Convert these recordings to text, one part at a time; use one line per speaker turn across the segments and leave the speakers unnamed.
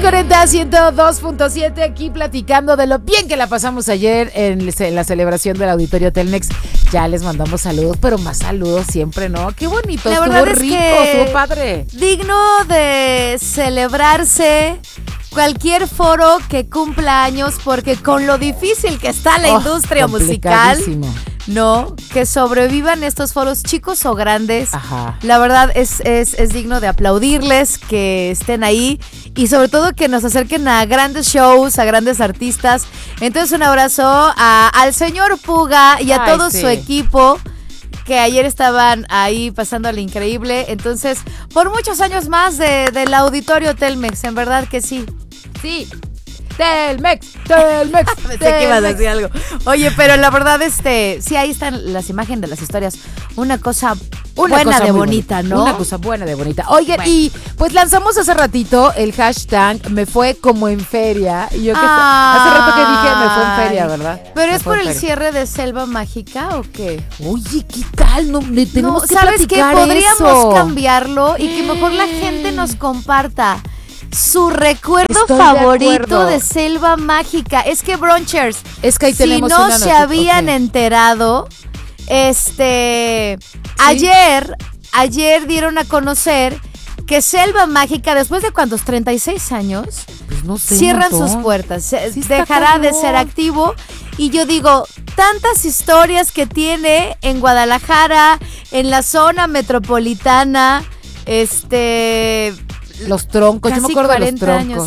40 102.7 aquí platicando de lo bien que la pasamos ayer en la celebración del Auditorio Telmex. Ya les mandamos saludos, pero más saludos siempre, ¿no? Qué bonito,
la
estuvo rico, estuvo padre.
Digno de celebrarse cualquier foro que cumpla años, porque con lo difícil que está la industria musical, no, que sobrevivan estos foros chicos o grandes. Ajá. La verdad es digno de aplaudirles que estén ahí y sobre todo que nos acerquen a grandes shows, a grandes artistas. Entonces un abrazo al señor Puga y a todo su equipo que ayer estaban ahí pasando lo increíble. Entonces, por muchos años más del Auditorio Telmex, en verdad que sí.
Sí. Telmex.
Pensé que ibas a decir algo. Oye, pero la verdad, sí, ahí están las imágenes de las historias. Una cosa buena de bonita, ¿no?
Una cosa buena de bonita. Oigan, y pues lanzamos hace ratito el hashtag Me Fue Como en Feria. Y yo hace rato que dije Me Fue en Feria, ¿verdad?
¿Pero es por el cierre de Selva Mágica o qué?
Oye, ¿qué tal? No, tenemos que
¿sabes qué?
platicar
Podríamos cambiarlo y que mejor la gente nos comparta su recuerdo favorito de Selva Mágica. Es que Brunchers,
es que ahí
si no se habían enterado, ayer dieron a conocer que Selva Mágica, después de ¿cuántos? 36 años,
pues no sé,
cierran sus puertas. Dejará de ser activo. Y yo digo, tantas historias que tiene en Guadalajara, en la zona metropolitana,
los troncos, yo me acuerdo de los troncos.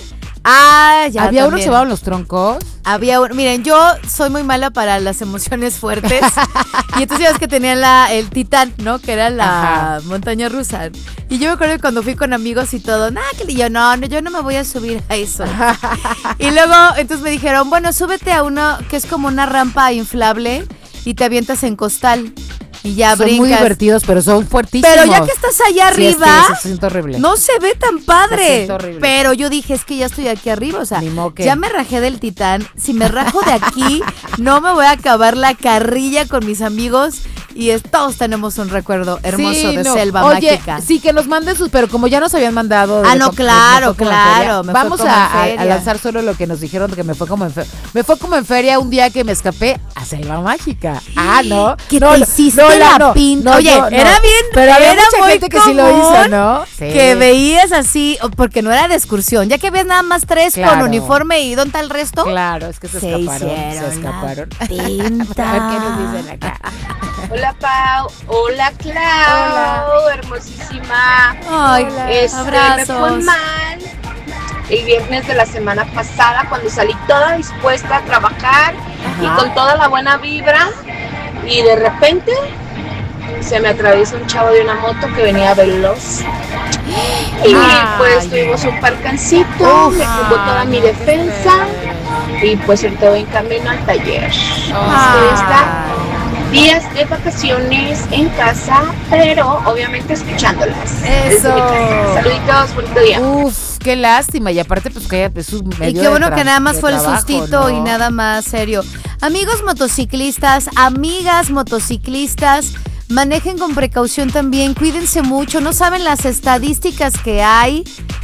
Ya
¿había uno que se llamaban Los Troncos?
Había uno, miren, yo soy muy mala para las emociones fuertes. Y entonces ya ves que tenían el Titán, ¿no? Que era la montaña rusa. Y yo me acuerdo que cuando fui con amigos y todo, yo no me voy a subir a eso. Y luego, entonces me dijeron, bueno, súbete a uno que es como una rampa inflable y te avientas en costal. Y ya
son
brincas.
Muy divertidos, pero son fuertísimos.
Pero ya que estás allá arriba,
se siente horrible.
No se ve tan padre. Pero yo dije, es que ya estoy aquí arriba, o sea, ya me rajé del Titán. Si me rajo de aquí, no me voy a acabar la carrilla con mis amigos. Y todos tenemos un recuerdo hermoso de Selva Mágica.
Sí, que nos manden pero como ya nos habían mandado.
Claro.
Vamos a lanzar solo lo que nos dijeron que me fue como en feria. Me fue como en feria un día que me escapé a Selva Mágica. ¿No?
¿Qué te hiciste la pinta? Oye, era bien.
Pero había
era
mucha gente que sí lo hizo, ¿no? Sí.
Que veías así, porque no era de excursión. Ya que ves nada más 3 con uniforme y ¿dónde está el resto?
Claro, es que se escaparon.
Pinta.
A ver qué nos dicen acá.
Hola Pau, hola Clau, hola. Hermosísima.
Ay, abrazos.
Me fue mal el viernes de la semana pasada cuando salí toda dispuesta a trabajar y con toda la buena vibra y de repente se me atraviesa un chavo de una moto que venía veloz y pues tuvimos un percancito, me jugó toda mi defensa y pues ahorita voy en camino al taller. Estoy hasta días de vacaciones en casa, pero obviamente escuchándolas.
Eso.
Saluditos, bonito día.
Qué lástima. Y aparte, pues que es un medio.
Y qué bueno que nada más fue
trabajo,
el sustito, ¿no? Y nada más serio. Amigos motociclistas, amigas motociclistas, manejen con precaución también, cuídense mucho. No saben las estadísticas que hay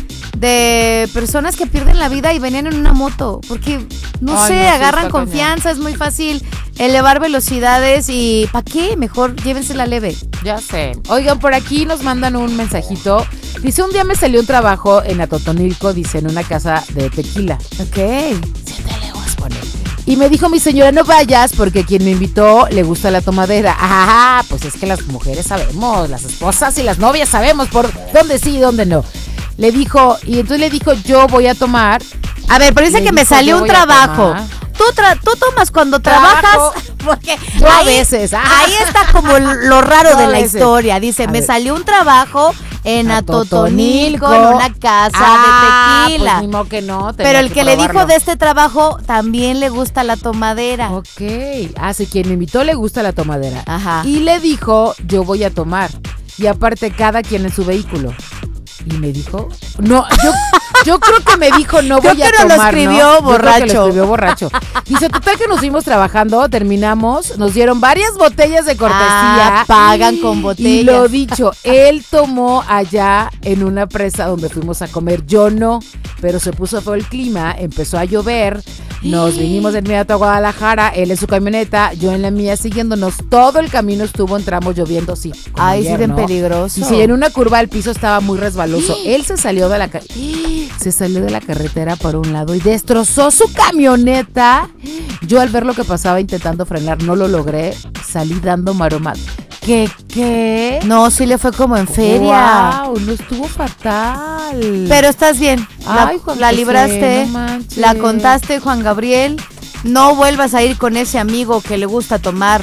de personas que pierden la vida y venían en una moto, porque agarran confianza, es muy fácil elevar velocidades y ¿para qué? Mejor llévensela leve.
Ya sé. Oigan, por aquí nos mandan un mensajito. Dice, un día me salió un trabajo en Atotonilco, dice, en una casa de tequila.
Ok.
7 leguas, pone. Y me dijo mi señora, no vayas porque quien me invitó le gusta la tomadera. Pues es que las mujeres sabemos, las esposas y las novias sabemos por dónde sí y dónde no. Le dijo, y entonces le dijo, yo voy a tomar.
A ver, pero dice que me salió un trabajo. Tú tomas cuando trabajas, porque
yo a veces.
Ahí está como lo raro de la historia. Dice, me salió un trabajo en Atotonilco, en una casa de tequila.
Pues ni modo que no.
Pero el que le dijo de este trabajo también le gusta la tomadera.
Ok. Sí, quien me invitó le gusta la tomadera.
Ajá.
Y le dijo, yo voy a tomar. Y aparte, cada quien en su vehículo. Y me dijo, no, yo creo que me dijo no voy a tomar,
lo escribió borracho.
Yo creo que lo escribió borracho. Dice, total que nos fuimos trabajando, terminamos, nos dieron varias botellas de cortesía.
Pagan con botellas.
Y lo dicho, él tomó allá en una presa donde fuimos a comer, yo no. pero se puso feo el clima, empezó a llover, nos vinimos de inmediato a Guadalajara, él en su camioneta, yo en la mía siguiéndonos, todo el camino estuvo en tramos lloviendo, sí.
Ay, sí, bien peligroso.
Y sí, en una curva el piso estaba muy resbaloso. Él se salió de la carretera por un lado y destrozó su camioneta. Yo al ver lo que pasaba intentando frenar, no lo logré, salí dando maromas. ¿Qué?
No, sí le fue como en feria.
Wow, no estuvo fatal.
Pero estás bien.
Ay,
la libraste,
no
la contaste, Juan Gabriel. No vuelvas a ir con ese amigo que le gusta tomar.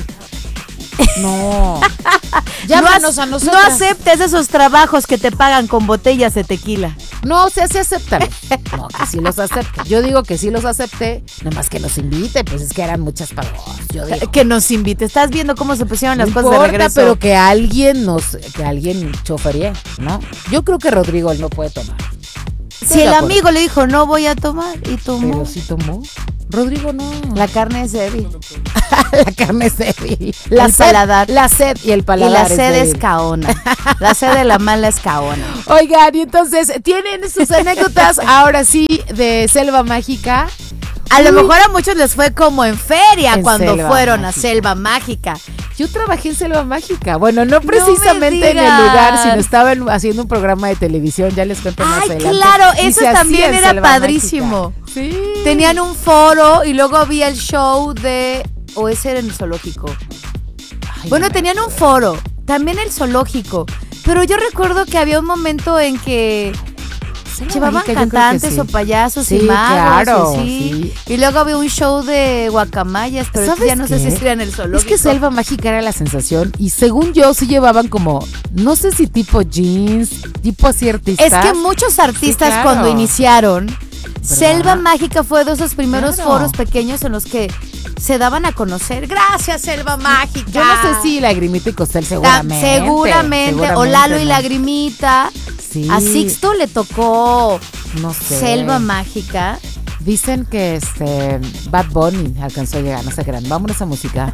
No. Llámanos a nosotros.
No aceptes esos trabajos que te pagan con botellas de tequila.
No, se aceptan. No, que sí los acepté. Yo digo que sí los acepté, nada más que nos invite, pues es que eran muchas pagos. Yo digo.
Que nos invite. ¿Estás viendo cómo se pusieron las cosas
importa,
de regreso?
Pero que alguien choferie, ¿no? Yo creo que Rodrigo él no puede tomar.
Si el amigo le dijo no voy a tomar y tomó.
Pero sí tomó. Rodrigo no.
La carne es débil.
La carne es débil.
El paladar.
La sed y el paladar.
Y la sed es caona. La sed de la mala es caona.
Oigan, y entonces, ¿tienen sus anécdotas ahora sí de Selva Mágica?
A lo mejor a muchos les fue como en feria cuando fueron
Mágica.
a Selva Mágica.
Yo trabajé en Selva Mágica. Bueno, no precisamente en el lugar, sino estaba haciendo un programa de televisión. Ya les cuento más adelante.
Ay, claro, eso también era padrísimo.
Mágica. Sí.
Tenían un foro y luego había el show de... ¿O ese era en el zoológico?
Ay,
bueno,
no
tenían un foro, también el zoológico. Pero yo recuerdo que había un momento en que... llevaban cantantes o payasos y magos.
Claro,
sí. Y luego había un show de guacamayas, pero ya no sé si era en el zoológico.
Es que Selva Mágica era la sensación y según yo sí llevaban como, no sé si tipo jeans, tipo así artistas.
Es que muchos artistas cuando iniciaron, Selva Mágica fue de esos primeros foros pequeños en los que se daban a conocer. Gracias, Selva Mágica.
Yo no sé si Lagrimita y Costel seguramente.
O Lalo y Lagrimita.
Sí.
A Sixto le tocó,
no sé,
Selva Mágica.
Dicen que Bad Bunny alcanzó a llegar, no sé qué eran. Vámonos a música.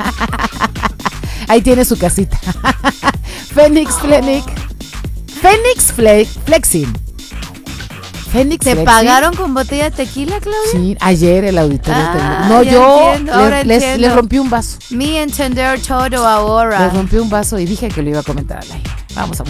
Ahí tiene su casita. Fénix Flexing. Fénix
¿Te
Flexing.
pagaron con botella de tequila, Claudia?
Sí, ayer el auditorio. No,
ya
yo
entiendo,
les rompí un vaso.
Mi entender todo ahora.
Les rompí un vaso y dije que lo iba a comentar al aire. Vamos a